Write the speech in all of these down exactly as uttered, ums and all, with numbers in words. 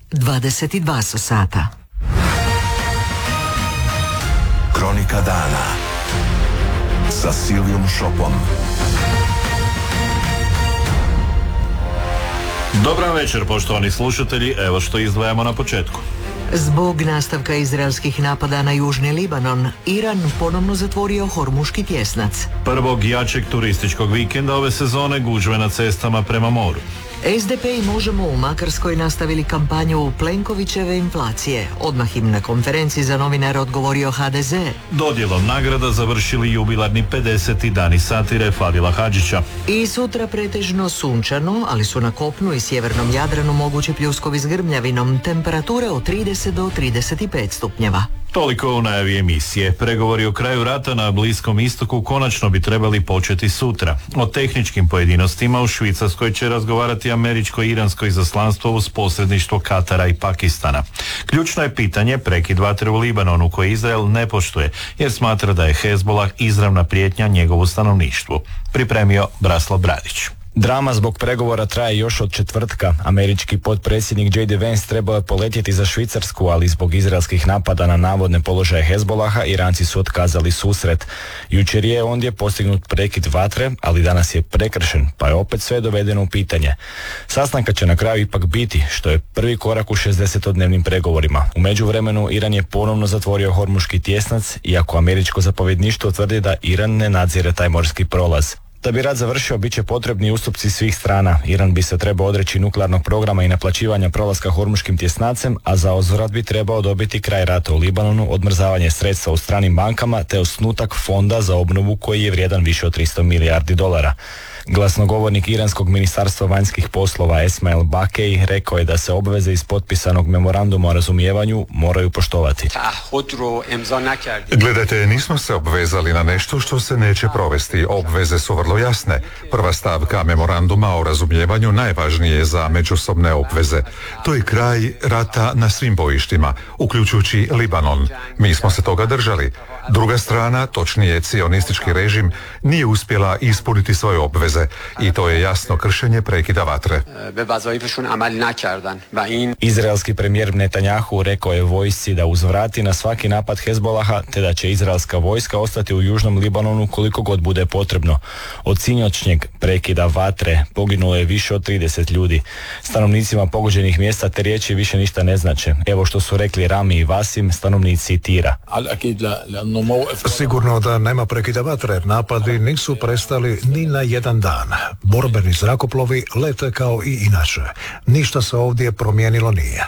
dvadeset dva su sata. Kronika dana sa Silvijom Šopom. Dobar večer, poštovani slušatelji, evo što izdvajamo na početku. Zbog nastavka izraelskih napada na južni Libanon, Iran ponovno zatvorio Hormuški tjesnac. Prvog jačeg turističkog vikenda ove sezone gužve na cestama prema moru. S D P i Možemo u Makarskoj nastavili kampanju Plenkovićeve inflacije. Odmah im na konferenciji za novinare odgovorio H D Z. Dodjelom nagrada završili jubilarni pedeseti dani satire Fadila Hadžića. I sutra pretežno sunčano, ali su na kopnu i sjevernom Jadranu mogući pljuskovi s grmljavinom, temperature od trideset do trideset pet stupnjeva. Toliko u najavi emisije. Pregovori o kraju rata na Bliskom istoku konačno bi trebali početi sutra. O tehničkim pojedinostima u Švicarskoj će razgovarati američko-iransko izaslanstvo uz posredništvo Katara i Pakistana. Ključno je pitanje prekid vatre u Libanonu koji Izrael ne poštuje jer smatra da je Hezbollah izravna prijetnja njegovu stanovništvu. Pripremio Braslav Bradić. Drama zbog pregovora traje još od četvrtka. Američki potpredsjednik J D Vance trebao je poletjeti za Švicarsku, ali zbog izraelskih napada na navodne položaje Hezbolaha, Iranci su otkazali susret. Jučer je ondje postignut prekid vatre, ali danas je prekršen, pa je opet sve dovedeno u pitanje. Sastanka će na kraju ipak biti, što je prvi korak u šezdesetodnevnim pregovorima. U međuvremenu Iran je ponovno zatvorio Hormuški tjesnac, iako američko zapovjedništvo tvrdi da Iran ne nadzire taj morski prolaz. Da bi rat završio, bit će potrebni ustupci svih strana. Iran bi se trebao odreći nuklearnog programa i naplaćivanja prolaska Hormuškim tjesnacem, a za uzvrat bi trebao dobiti kraj rata u Libanonu, odmrzavanje sredstva u stranim bankama te osnutak fonda za obnovu koji je vrijedan više od tristo milijardi dolara. Glasnogovornik Iranskog ministarstva vanjskih poslova Esmail Bakej rekao je da se obveze iz potpisanog memoranduma o razumijevanju moraju poštovati. Gledajte, nismo se obvezali na nešto što se neće provesti. Obveze su vrlo jasne. Prva stavka memoranduma o razumijevanju najvažnije je za međusobne obveze. To je kraj rata na svim bojištima, uključujući Libanon. Mi smo se toga držali. Druga strana, točnije cionistički režim, nije uspjela ispuniti svoje obveze i to je jasno kršenje prekida vatre. Izraelski premijer Netanjahu rekao je vojsci da uzvrati na svaki napad Hezbolaha te da će izraelska vojska ostati u južnom Libanonu koliko god bude potrebno. Od sinoćnjeg prekida vatre poginulo je više od trideset ljudi. Stanovnicima pogođenih mjesta te riječi više ništa ne znače. Evo što su rekli Rami i Vasim, stanovnici Tira. Sigurno da nema prekida vatre, napadi nisu prestali ni na jedan dan. Borbeni zrakoplovi lete kao i inače. Ništa se ovdje promijenilo nije.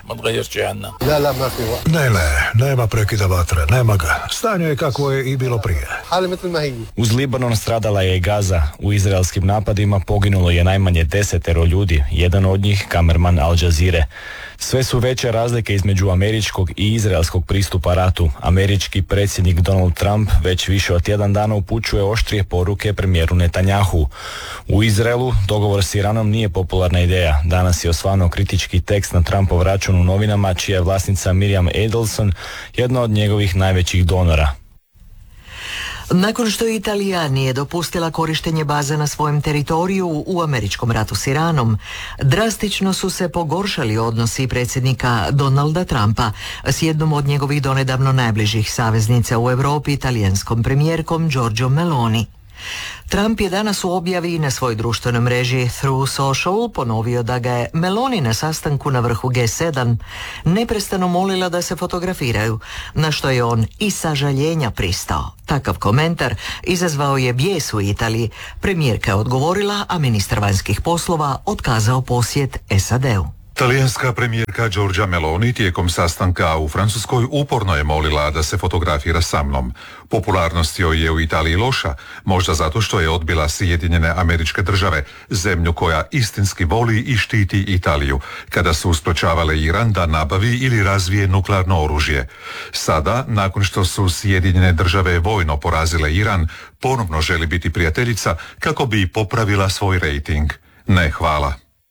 Ne, ne, nema prekida vatre, nema ga. Stanje je kako je i bilo prije. Uz Libanon stradala je i Gaza. U izraelskim napadima poginulo je najmanje desetero ljudi, jedan od njih kamerman Al Jazeere. Sve su veće razlike između američkog i izraelskog pristupa ratu. Američki predsjednik Donald Trump već više od tjedan dana upućuje oštrije poruke premijeru Netanjahu. U Izraelu dogovor s Iranom nije popularna ideja. Danas je osvanuo kritički tekst na Trumpov račun u novinama, čija je vlasnica Miriam Adelson jedna od njegovih najvećih donora. Nakon što Italija nije dopustila korištenje baza na svojem teritoriju u američkom ratu s Iranom, drastično su se pogoršali odnosi predsjednika Donalda Trumpa s jednom od njegovih donedavno najbližih saveznica u Europi, talijanskom premijerkom Giorgiom Meloni. Trump je danas u objavi na svojoj društvenoj mreži Through Social ponovio da ga je Meloni na sastanku na vrhu G sedam neprestano molila da se fotografiraju, na što je on i sažaljenja pristao. Takav komentar izazvao je bijes u Italiji. Premijerka je odgovorila, a ministar vanjskih poslova otkazao posjet S A D-u. Talijanska premijerka Giorgia Meloni tijekom sastanka u Francuskoj uporno je molila da se fotografira sa mnom. Popularnost joj je u Italiji loša, možda zato što je odbila Sjedinjene Američke Države, zemlju koja istinski voli i štiti Italiju, kada su sprečavale Iran da nabavi ili razvije nuklearno oružje. Sada, nakon što su Sjedinjene Države vojno porazile Iran, ponovno želi biti prijateljica kako bi popravila svoj rejting. Ne, hvala.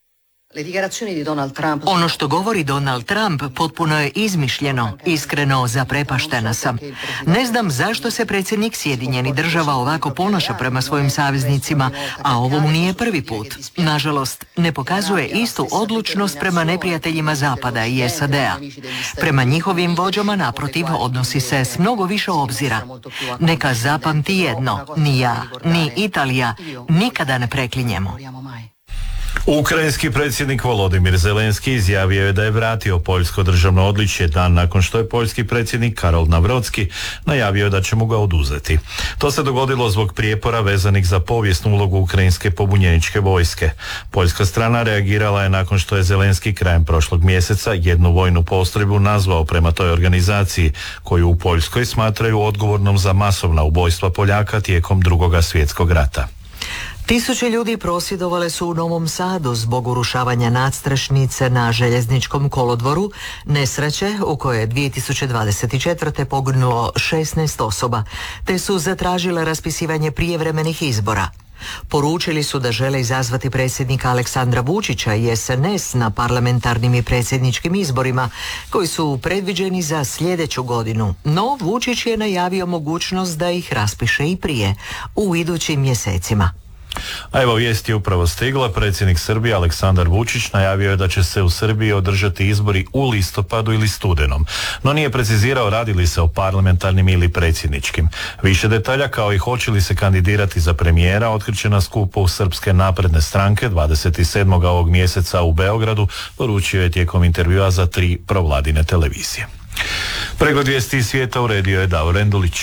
Ono što govori Donald Trump potpuno je izmišljeno, iskreno zaprepaštena sam. Ne znam zašto se predsjednik Sjedinjenih Država ovako ponaša prema svojim saveznicima, a ovo mu nije prvi put. Nažalost, ne pokazuje istu odlučnost prema neprijateljima Zapada i S A D-a. Prema njihovim vođama, naprotiv, odnosi se s mnogo više obzira. Neka zapamti jedno, ni ja, ni Italija nikada ne preklinjemo. Ukrajinski predsjednik Volodimir Zelenski izjavio je da je vratio poljsko državno odličje dan nakon što je poljski predsjednik Karol Nawrocki najavio da će mu ga oduzeti. To se dogodilo zbog prijepora vezanih za povijesnu ulogu ukrajinske pobunjeničke vojske. Poljska strana reagirala je nakon što je Zelenski krajem prošlog mjeseca jednu vojnu postrojbu nazvao prema toj organizaciji, koju u Poljskoj smatraju odgovornom za masovna ubojstva Poljaka tijekom Drugoga svjetskog rata. Tisuće ljudi prosvjedovale su u Novom Sadu zbog urušavanja nadstrešnice na željezničkom kolodvoru, nesreće u kojoj je dvije tisuće dvadeset četvrte poginulo šesnaest osoba, te su zatražile raspisivanje prijevremenih izbora. Poručili su da žele izazvati predsjednika Aleksandra Vučića i S N S na parlamentarnim i predsjedničkim izborima koji su predviđeni za sljedeću godinu, no Vučić je najavio mogućnost da ih raspiše i prije, u idućim mjesecima. A evo vijest je upravo stigla. Predsjednik Srbije Aleksandar Vučić najavio je da će se u Srbiji održati izbori u listopadu ili studenom, no nije precizirao radi li se o parlamentarnim ili predsjedničkim. Više detalja kao i hoće li se kandidirati za premijera otkriće na skupu Srpske napredne stranke dvadeset sedmog ovog mjeseca u Beogradu, poručio je tijekom intervjua za tri provladine televizije. Pregled vijesti iz svijeta uredio je Davor Rendulić.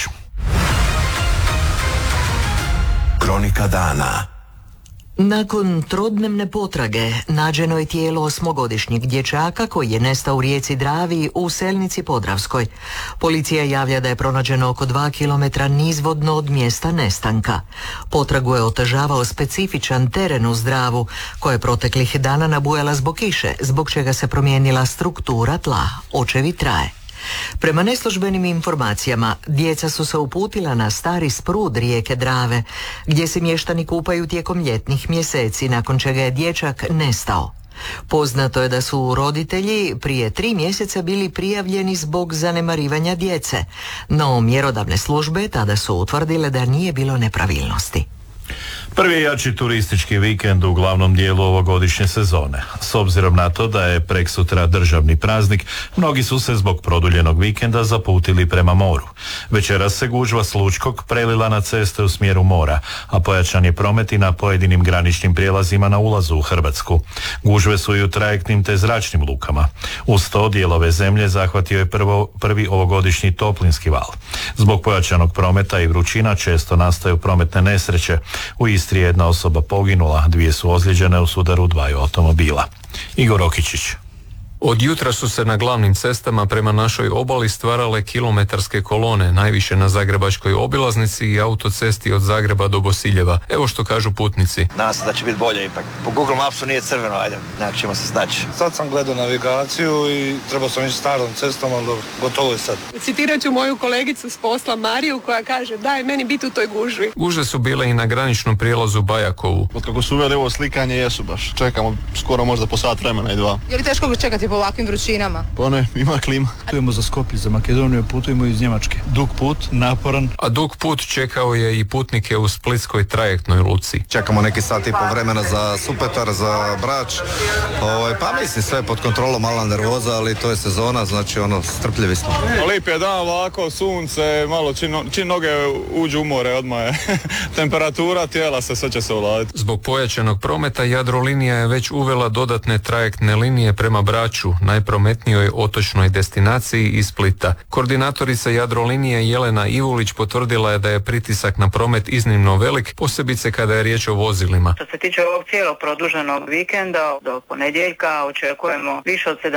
Kronika dana. Nakon trodnevne potrage nađeno je tijelo osmogodišnjeg dječaka koji je nestao u rijeci Dravi u Selnici Podravskoj. Policija javlja da je pronađeno oko dva kilometra nizvodno od mjesta nestanka. Potragu je otežavao specifičan teren uz Dravu koja je proteklih dana nabujala zbog kiše, zbog čega se promijenila struktura tla. Očevid traje. Prema neslužbenim informacijama, djeca su se uputila na stari sprud rijeke Drave, gdje se mještani kupaju tijekom ljetnih mjeseci, nakon čega je dječak nestao. Poznato je da su roditelji prije tri mjeseca bili prijavljeni zbog zanemarivanja djece, no mjerodavne službe tada su utvrdile da nije bilo nepravilnosti. Prvi jači turistički vikend u glavnom dijelu ovogodišnje sezone. S obzirom na to da je preksutra državni praznik, mnogi su se zbog produljenog vikenda zaputili prema moru. Večeras se gužva s Lučkog prelila na ceste u smjeru mora, a pojačan je promet i na pojedinim graničnim prijelazima na ulazu u Hrvatsku. Gužve su i u trajektnim te zračnim lukama. Uz to dijelove zemlje zahvatio je prvo, prvi ovogodišnji toplinski val. Zbog pojačanog prometa i vrućina često nastaju prometne nesreće. U Istri jedna osoba poginula, dvije su ozlijeđene u sudaru dvaju automobila. Igor Okičić. Od jutra su se na glavnim cestama prema našoj obali stvarale kilometarske kolone, najviše na Zagrebačkoj obilaznici i autocesti od Zagreba do Bosiljeva. Evo što kažu putnici. Nadam se da će biti bolje ipak. Po Google Mapsu nije crveno, ajde, nekako ćemo se snaći. Sad sam gledao navigaciju i trebao sam ići starom cestom, ali dobro, gotovo je sad. Citirat ću moju kolegicu s posla Mariju koja kaže daj meni biti u toj gužvi. Gužve su bile i na graničnom prijelazu Bajakovu. Od kako su uveli ovo slikanje, jesu baš. Čekamo skoro možda po sat vremena i dva. Je li teško čekati po ovakvim vrućinama? Pa ne, ima klima. Putujemo za Skopje, za Makedoniju, putujemo iz Njemačke. Dug put, naporan. A dug put čekao je i putnike u splitskoj trajektnoj luci. Čekamo neki sat i po vremena za Supetar, za Brač. Ovaj, pa mislim sve pod kontrolom, mala nervoza, ali to je sezona, znači ono, strpljivi smo. Lip je dan, ovako, sunce, malo čim, čim noge uđu u more, odmah je temperatura tijela se, sve će se uladiti. Zbog pojačanog prometa Jadrolinija je već uvela dodatne trajektne linije prema Braču, najprometnijoj otočnoj destinaciji iz Splita. Koordinatorica Jadrolinije Jelena Ivulić potvrdila je da je pritisak na promet iznimno velik, posebice kada je riječ o vozilima. Što se tiče ovog cijelog produženog vikenda, do ponedjeljka očekujemo više od sedamdeset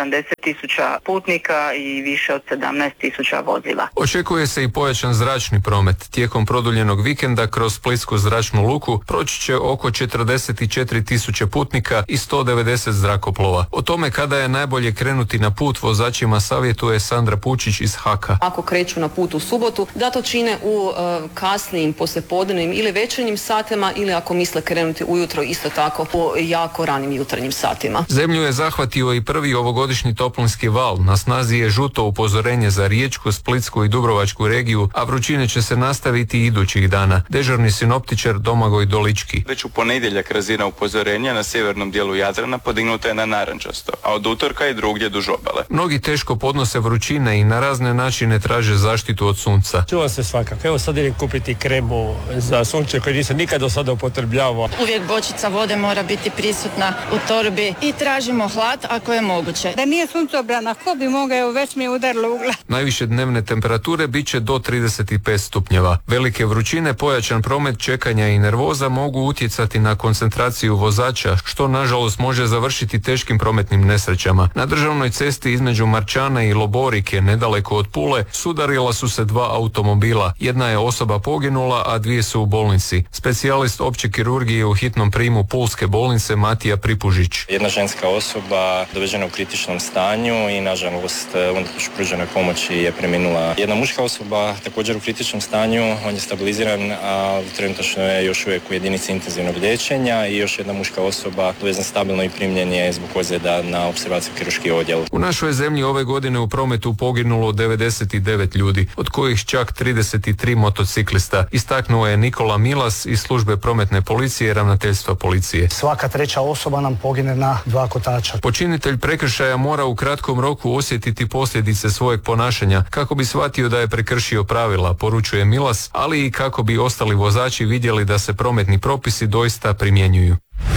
tisuća putnika i više od sedamnaest tisuća vozila. Očekuje se i pojačan zračni promet. Tijekom produljenog vikenda kroz Splitsku zračnu luku proći će oko četrdeset četiri tisuće putnika i sto devedeset zrakoplova. O tome kada je najbolje krenuti na put vozačima savjetuje Sandra Pučić iz Haka. Ako kreću na put u subotu, da to čine u uh, kasnijim poslijepodnevnim ili večernjim satima ili ako misle krenuti ujutro isto tako u jako ranim jutarnjim satima. Zemlju je zahvatio i prvi ovogodišnji toplinski val. Na snazi je žuto upozorenje za Riječku, Splitsku i Dubrovačku regiju, a vrućine će se nastaviti idućih dana. Dežurni sinoptičar Domagoj Dolički. Već u ponedjeljak razina upozorenja na sjevernom dijelu Jadrana podignuta je na narančasto, a od utorka i drugdje duž obale. Mnogi teško podnose vrućine i na razne načine traže zaštitu od sunca. Čuva se svakako. Evo sad idem kupiti kremu za sunce koju nisam nikad do sada upotrebljavao. Uvijek bočica vode mora biti prisutna u torbi i tražimo hlad ako je moguće. Da nije suncobrana, ko bi mogao, već mi je udarilo ugla. Najviše dnevne temperature bit će do trideset pet stupnjeva. Velike vrućine, pojačan promet, čekanja i nervoza mogu utjecati na koncentraciju vozača, što nažalost može završiti teškim prometnim nesrećama. Na državnoj cesti između Marčana i Loborike, nedaleko od Pule, sudarila su se dva automobila. Jedna je osoba poginula, a dvije su u bolnici. Specijalist opće kirurgije u hitnom primu Pulske bolnice Matija Pripužić. Jedna ženska osoba dovežena u kritičnom stanju i nažalost unatoč pruženoj pomoći je preminula. Jedna muška osoba također u kritičnom stanju, on je stabiliziran, a trenutačno je još uvijek u jedinici intenzivnog liječenja i još jedna muška osoba dovezena stabilno i primljen je zbog ozljeda na opservaciju kirurški odjel. U našoj zemlji ove godine u prometu poginulo devedeset devet ljudi, od kojih čak trideset tri motociklista. Istaknuo je Nikola Milas iz službe prometne policije i ravnateljstva policije. Svaka treća osoba nam pogine na dva kotača. Počinitelj prekršaja mora u kratkom roku osjetiti posljedice svojeg ponašanja kako bi shvatio da je prekršio pravila, poručuje Milas, ali i kako bi ostali vozači vidjeli da se prometni propisi doista primjenjuju.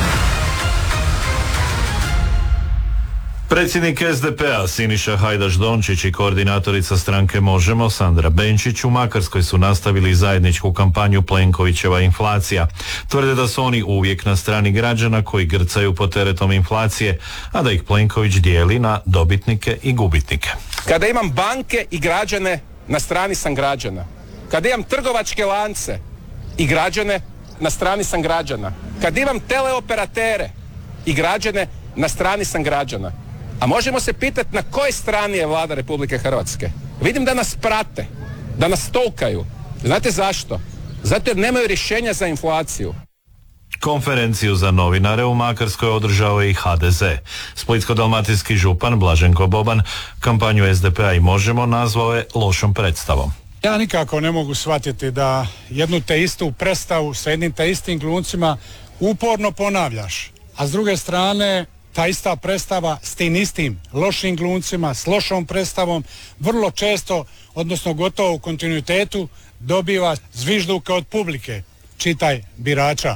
Predsjednik es de pe a Siniša Hajdaš Dončić i koordinatorica stranke Možemo Sandra Benčić u Makarskoj su nastavili zajedničku kampanju Plenkovićeva inflacija. Tvrde da su oni uvijek na strani građana koji grcaju pod teretom inflacije, a da ih Plenković dijeli na dobitnike i gubitnike. Kada imam banke i građane, na strani sam građana. Kada imam trgovačke lance i građane, na strani sam građana. Kada imam teleoperatere i građane, na strani sam građana. A možemo se pitati na kojoj strani je vlada Republike Hrvatske. Vidim da nas prate, da nas tolkaju. Znate zašto? Zato jer nemaju rješenja za inflaciju. Konferenciju za novinare u Makarskoj održao je i ha de ze. Splitsko-dalmatinski župan Blaženko Boban kampanju es de pe a i Možemo nazvao je lošom predstavom. Ja nikako ne mogu shvatiti da jednu te istu predstavu sa jednim te istim glumcima uporno ponavljaš, a s druge strane ta ista predstava s tim istim lošim glumcima, s lošom predstavom, vrlo često, odnosno gotovo u kontinuitetu, dobiva zvižduke od publike, čitaj birača.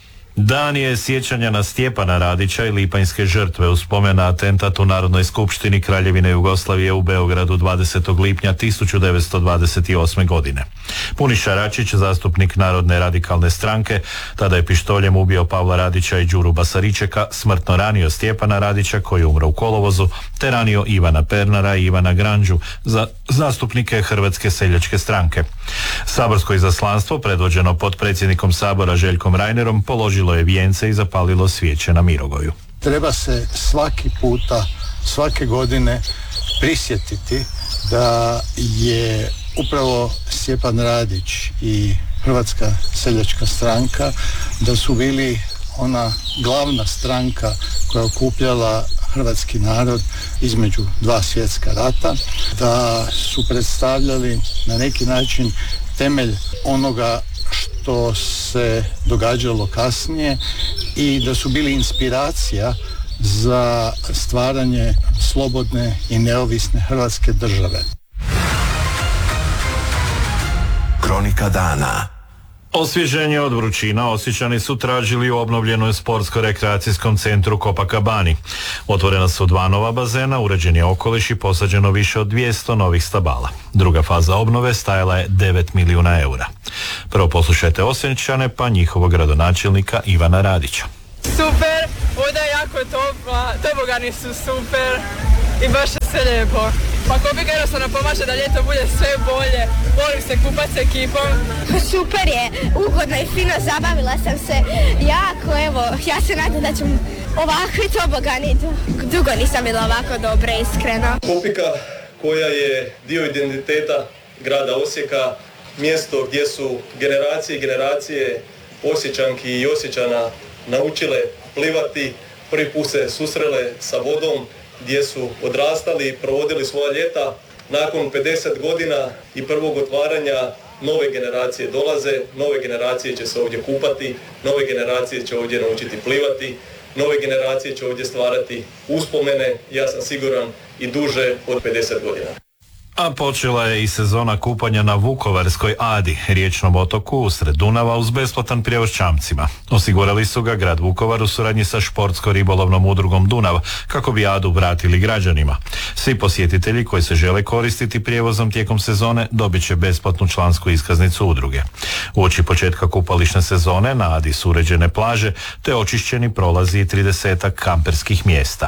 Dan je sjećanja na Stjepana Radića i lipanjske žrtve u spomen na atentat u Narodnoj skupštini Kraljevine Jugoslavije u Beogradu dvadesetog lipnja tisuću devetsto dvadeset osme. godine. Puniša Račić, zastupnik Narodne radikalne stranke, tada je pištoljem ubio Pavla Radića i Đuru Basaričeka, smrtno ranio Stjepana Radića koji je umro u kolovozu, te ranio Ivana Pernara i Ivana Granđu, za zastupnike Hrvatske seljačke stranke. Saborsko izaslanstvo, predvođeno potpredsjednikom Sabora Željkom Reinerom, položilo je vijence i zapalilo svijeće na Mirogoju. Treba se svaki puta, svake godine prisjetiti da je upravo Stjepan Radić i Hrvatska seljačka stranka, da su bili ona glavna stranka koja je okupljala hrvatski narod između dva svjetska rata, da su predstavljali na neki način temelj onoga što se događalo kasnije i da su bili inspiracija za stvaranje slobodne i neovisne Hrvatske države. Kronika dana. Osvježenje od vrućina Osječani su tražili u obnovljenoj sportsko-rekreacijskom centru Copacabani. Otvorena su dva nova bazena, uređen je okoliš i posađeno više od dvjesto novih stabala. Druga faza obnove stajala je devet milijuna eura. Prvo poslušajte Osječane pa njihovog gradonačelnika Ivana Radića. Super, ovdje je jako toplo, tobogani su super i baš je sve lijepo. Pa Kopika jednostavno pomaže da ljeto bude sve bolje. Volim se kupat s ekipom. Super je, ugodno i fino, zabavila sam se jako, evo, ja se nadam da ću ovakvi tobogani, dugo nisam bila ovako dobra, iskreno. Kopika koja je dio identiteta grada Osijeka, mjesto gdje su generacije i generacije Osječanki i Osječana naučile plivati, prvi put se susrele sa vodom, gdje su odrastali i provodili svoja ljeta. Nakon pedeset godina i prvog otvaranja nove generacije dolaze, nove generacije će se ovdje kupati, nove generacije će ovdje naučiti plivati, nove generacije će ovdje stvarati uspomene, ja sam siguran, i duže od pedeset godina. A počela je i sezona kupanja na Vukovarskoj Adi, riječnom otoku usred Dunava, uz besplatan prijevoz čamcima. Osigurali su ga grad Vukovar u suradnji sa športsko-ribolovnom udrugom Dunav, kako bi Adu vratili građanima. Svi posjetitelji koji se žele koristiti prijevozom tijekom sezone dobit će besplatnu člansku iskaznicu udruge. Uoči početka kupališne sezone na Adi su uređene plaže, te očišćeni prolazi i tridesetak kamperskih mjesta.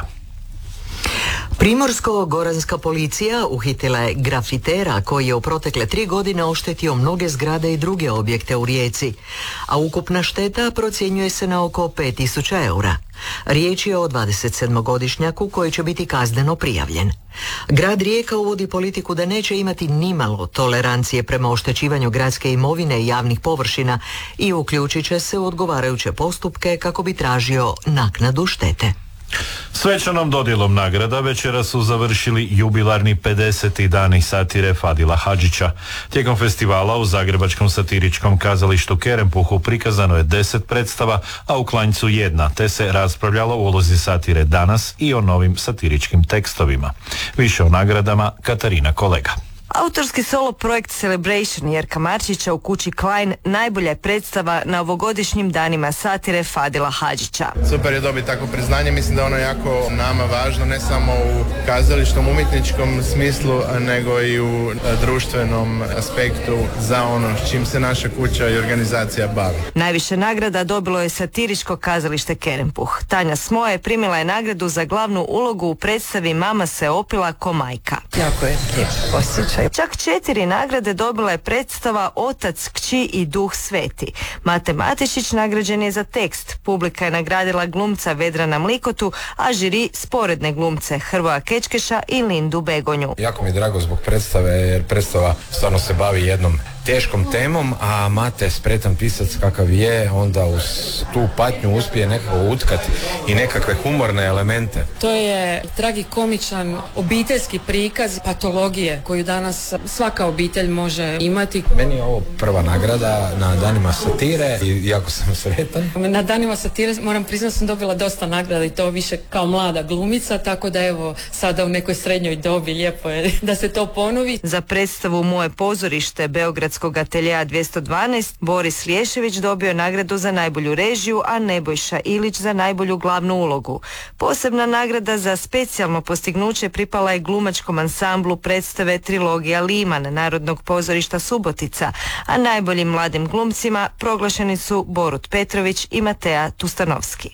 Primorsko-goranska policija uhitila je grafitera koji je u protekle tri godine oštetio mnoge zgrade i druge objekte u Rijeci, a ukupna šteta procjenjuje se na oko pet tisuća eura. Riječ je o dvadesetsedmogodišnjaku koji će biti kazneno prijavljen. Grad Rijeka uvodi politiku da neće imati nimalo tolerancije prema oštećivanju gradske imovine i javnih površina i uključit će se u odgovarajuće postupke kako bi tražio naknadu štete. Svečanom dodjelom nagrada večera su završili jubilarni pedeseti dani satire Fadila Hadžića. Tijekom festivala u Zagrebačkom satiričkom kazalištu Kerempuhu prikazano je deset predstava, a u Klanjcu jedna, te se raspravljalo o ulozi satire danas i o novim satiričkim tekstovima. Više o nagradama Katarina Kolega. Autorski solo projekt Celebration Jerka Marčića u kući Klein najbolja je predstava na ovogodišnjim danima satire Fadila Hadžića. Super je dobiti takvo priznanje, mislim da ono jako nama važno, ne samo u kazališnom umjetničkom smislu, nego i u društvenom aspektu za ono s čim se naša kuća i organizacija bavi. Najviše nagrada dobilo je satiričko kazalište Kerempuh. Tanja Smoje primila je nagradu za glavnu ulogu u predstavi Mama se opila ko majka. Jako je lijep osjećaj. Čak četiri nagrade dobila je predstava Otac, kći i Duh Sveti. Mate Matešić nagrađen je za tekst. Publika je nagradila glumca Vedrana Mlikotu, a žiri sporedne glumce Hrvoja Kečkeša i Lindu Begonju. Jako mi je drago zbog predstave, jer predstava stvarno se bavi jednom teškom temom, a Mate, spretan pisac kakav je, onda uz tu patnju uspije nekako utkati i nekakve humorne elemente. To je tragikomičan obiteljski prikaz patologije koju danas svaka obitelj može imati. Meni je ovo prva nagrada na danima satire i jako sam sretan. Na danima satire moram priznati sam dobila dosta nagrada i to više kao mlada glumica, tako da evo sada u nekoj srednjoj dobi lijepo je da se to ponovi. Za predstavu Moje pozorište Beogradskog ateljeja dvjesto dvanaest Boris Lješević dobio nagradu za najbolju režiju, a Nebojša Ilić za najbolju glavnu ulogu. Posebna nagrada za specijalno postignuće pripala je glumačkom ansamblu predstave Trilogija Liman Narodnog pozorišta Subotica, a najboljim mladim glumcima proglašeni su Borut Petrović i Mateja Tustanovski.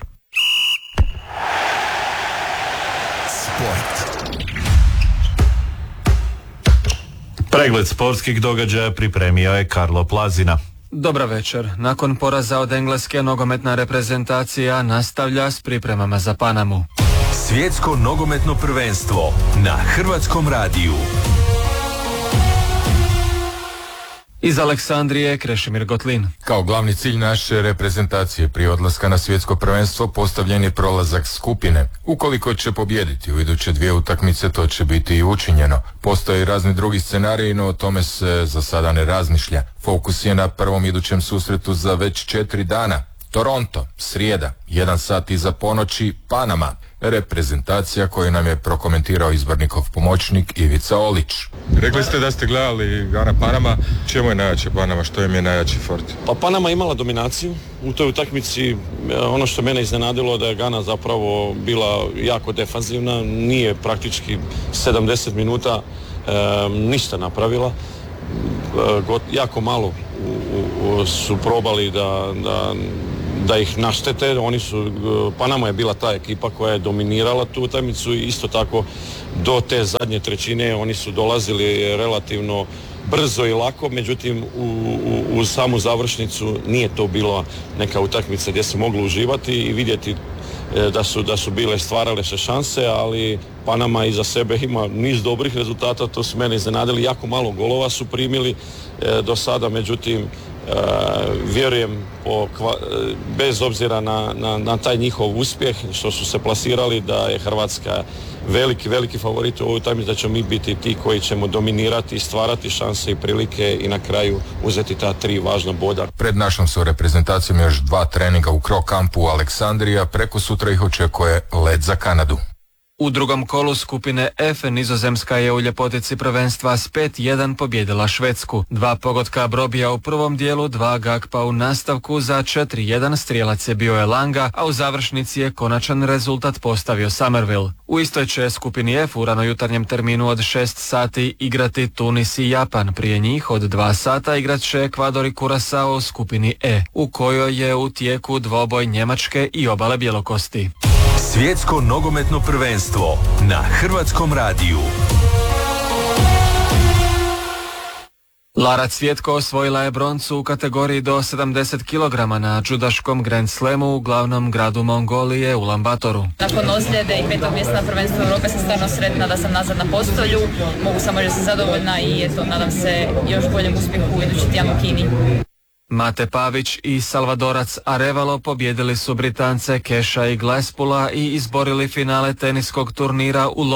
Sport. Pregled sportskih događaja pripremio je Karlo Plazina. Dobra večer. Nakon poraza od Engleske, nogometna reprezentacija nastavlja s pripremama za Panamu. Svjetsko nogometno prvenstvo na Hrvatskom radiju. Iz Aleksandrije, Krešimir Gotlin. Kao glavni cilj naše reprezentacije prije odlaska na svjetsko prvenstvo postavljen je prolazak skupine. Ukoliko će pobijediti u iduće dvije utakmice, to će biti i učinjeno. Postoje i razni drugi scenariji, no o tome se za sada ne razmišlja. Fokus je na prvom idućem susretu za već četiri dana. Toronto, srijeda, jedan sat iza ponoći, Panama. Reprezentacija koju nam je prokomentirao izbornikov pomoćnik Ivica Olić. Rekli ste da ste gledali Gana Panama. Čemu je najjače Panama? Što im je najjači fort? Pa Panama imala dominaciju. U toj utakmici ono što mene iznenadilo da je Gana zapravo bila jako defanzivna. Nije praktički sedamdeset minuta e, ništa napravila. E, got, jako malo u, u, su probali da, da da ih naštete. Oni su, Panama je bila ta ekipa koja je dominirala tu utakmicu i isto tako do te zadnje trećine oni su dolazili relativno brzo i lako, međutim u, u, u samu završnicu nije to bila neka utakmica gdje se moglo uživati i vidjeti da su, da su bile stvarale se šanse, ali Panama iza sebe ima niz dobrih rezultata, to su mene iznenadili, jako malo golova su primili e, do sada, međutim e, vjerujem po, kva, bez obzira na, na, na taj njihov uspjeh što su se plasirali da je Hrvatska veliki, veliki favorit u ovoj utakmici, da ćemo mi biti ti koji ćemo dominirati i stvarati šanse i prilike i na kraju uzeti ta tri važna boda. Pred našom su reprezentacijom još dva treninga u Kro kampu u Aleksandrija, preko sutra ih očekuje let za Kanadu. U drugom kolu skupine F Nizozemska je u ljepotici prvenstva s pet jedan pobjedila Švedsku. Dva pogotka Brobija u prvom dijelu, dva Gakpa u nastavku, za četiri jedan strijelac je bio Elanga, a u završnici je konačan rezultat postavio Somerville. U istoj će skupini F u ranojutarnjem terminu od šest sati igrati Tunis i Japan. Prije njih od dva sata igrat će Ekvador i Kurasao u skupini E, u kojoj je u tijeku dvoboj Njemačke i Obale Bjelokosti. Svjetsko nogometno prvenstvo na Hrvatskom radiju. Lara Cvjetko osvojila je broncu u kategoriji do sedamdeset kilograma na judaškom Grand Slamu u glavnom gradu Mongolije, Ulan-Batoru. Nakon ozljede i petog mjesta na prvenstvu Europe sam stvarno sretna da sam nazad na postolju. Mogu samo reći da sam zadovoljna i eto, nadam se još boljem uspjehu u idući tjedan u Kini. Mate Pavić i Salvadorac Arevalo pobjedili su Britance Keša i Glaspula i izborili finale teniskog turnira u